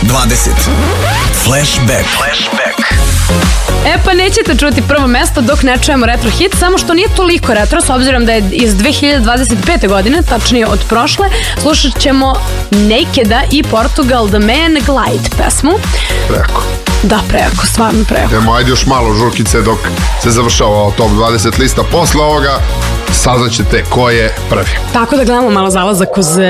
20. Flashback. E pa nećete čuti prvo mesto dok ne čujemo retro hit, samo što nije toliko retro, s obzirom da je iz 2025. godine, tačnije od prošle. Slušat ćemo Nakeda i Portugal The Man Glide pesmu. Preko. Da, preko, stvarno preko. Idemo, ajde još malo žurkice dok se završava top 20 lista. Posle ovoga saznaćete ko je prvi. Tako da gledamo malo zalazak uz